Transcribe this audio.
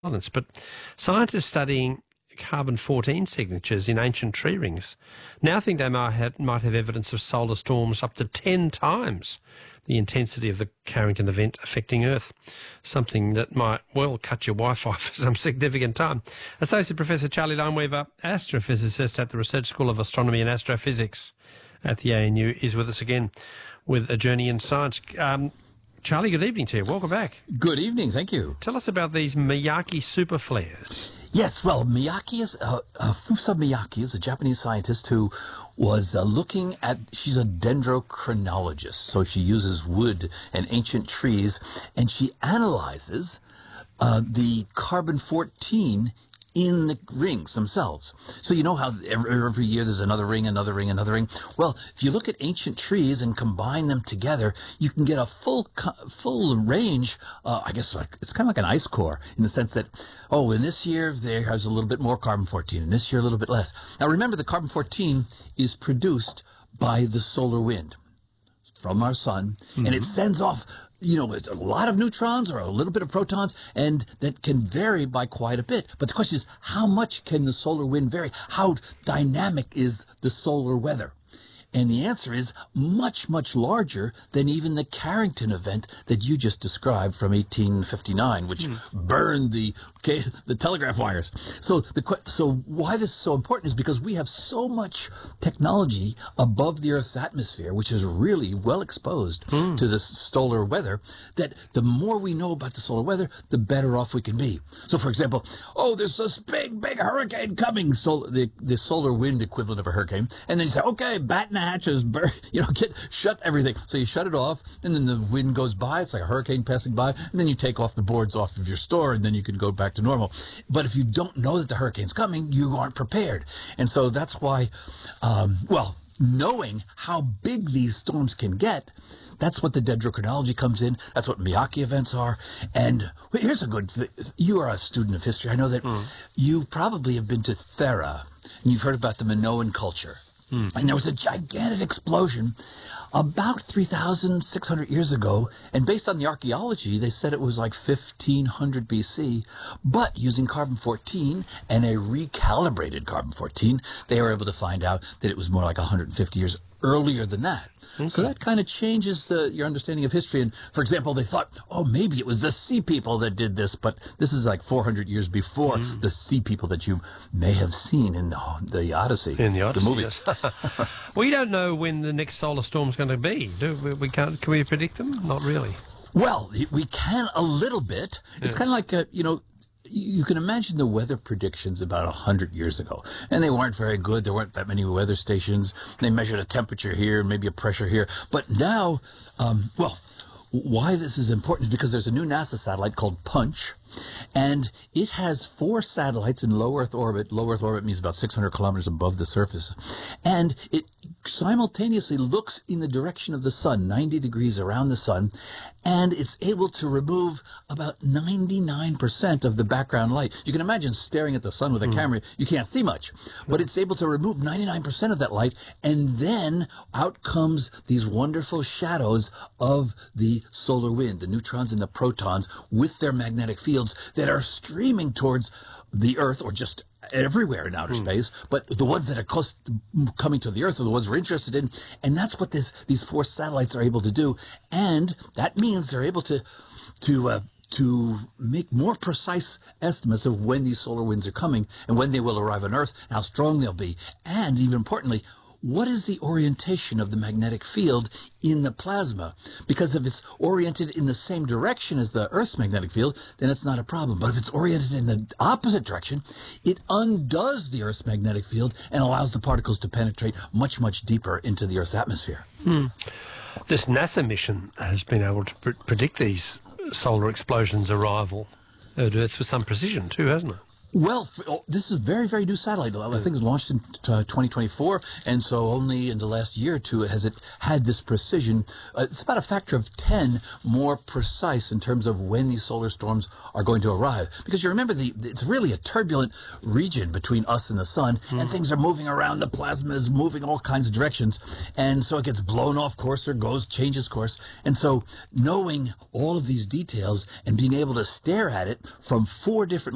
But scientists studying carbon-14 signatures in ancient tree rings now think they might have evidence of solar storms up to 10 times the intensity of the Carrington event affecting Earth, something that might well cut your Wi-Fi for some significant time. Associate Professor Charlie Lineweaver, astrophysicist at the Research School of Astronomy and Astrophysics at the ANU, is with us again with A Journey in Science. Charlie, good evening to you. Welcome back. Good evening. Thank you. Tell us about these Miyake super flares. Yes, well, Fusa Miyake is a Japanese scientist who was looking at, she's a dendrochronologist, so she uses wood and ancient trees, and she analyzes the carbon-14 in the rings themselves. So you know how every year there's another ring, another ring, another ring? Well, if you look at ancient trees and combine them together, you can get a full range, I guess like it's kind of like an ice core in the sense that, oh, in this year there has a little bit more carbon-14, and this year a little bit less. Now remember, the carbon-14 is produced by the solar wind from our sun, and it sends off, you know, it's a lot of neutrons or a little bit of protons, and that can vary by quite a bit. But the question is, how much can the solar wind vary? How dynamic is the solar weather? And the answer is much, much larger than even the Carrington event that you just described from 1859, which burned the telegraph wires. So why this is so important is because we have so much technology above the Earth's atmosphere, which is really well exposed to the solar weather, that the more we know about the solar weather, the better off we can be. So, for example, oh, there's this big hurricane coming, so the solar wind equivalent of a hurricane, and then you say, okay, batten the hatches, shut everything. So you shut it off, and then the wind goes by. It's like a hurricane passing by, and then you take off the boards off of your store, and then you can go back to normal. But if you don't know that the hurricane's coming, you aren't prepared. And so that's why, knowing how big these storms can get, that's what the dendrochronology comes in. That's what Miyake events are. And here's a good thing. You are a student of history. I know that you probably have been to Thera, and you've heard about the Minoan culture. And there was a gigantic explosion about 3,600 years ago. And based on the archaeology, they said it was like 1500 BC. But using carbon-14 and a recalibrated carbon-14, they were able to find out that it was more like 150 years earlier than that. Okay. So that kind of changes your understanding of history. And, for example, they thought, oh, maybe it was the sea people that did this, but this is like 400 years before the sea people that you may have seen in the Odyssey. In the Odyssey, the movie. Yes. We don't know when the next solar storm's going to be, do we? Can we predict them? Not really. Well, we can a little bit. Yeah. It's kind of like, you can imagine the weather predictions about 100 years ago, and they weren't very good. There weren't that many weather stations. They measured a temperature here, maybe a pressure here. But now, why this is important is because there's a new NASA satellite called Punch, and it has 4 satellites in low Earth orbit. Low Earth orbit means about 600 kilometers above the surface. And it simultaneously looks in the direction of the sun, 90 degrees around the sun, and it's able to remove about 99% of the background light. You can imagine staring at the sun with a camera, you can't see much, but it's able to remove 99% of that light, and then out comes these wonderful shadows of the solar wind, the neutrons and the protons with their magnetic fields that are streaming towards the Earth, or just everywhere in outer space, but the ones that are close coming to the Earth are the ones we're interested in, and that's what these 4 satellites are able to do, and that means they're able to make more precise estimates of when these solar winds are coming and when they will arrive on Earth, and how strong they'll be, and even importantly, what is the orientation of the magnetic field in the plasma? Because if it's oriented in the same direction as the Earth's magnetic field, then it's not a problem. But if it's oriented in the opposite direction, it undoes the Earth's magnetic field and allows the particles to penetrate much, much deeper into the Earth's atmosphere. This NASA mission has been able to predict these solar explosions' arrival at Earth with some precision too, hasn't it? Well, this is a very, very new satellite. I think it was launched in 2024, and so only in the last year or two has it had this precision. It's about a factor of 10 more precise in terms of when these solar storms are going to arrive. Because you remember, it's really a turbulent region between us and the sun, and things are moving around. The plasma is moving all kinds of directions, and so it gets blown off course or changes course. And so knowing all of these details and being able to stare at it from 4 different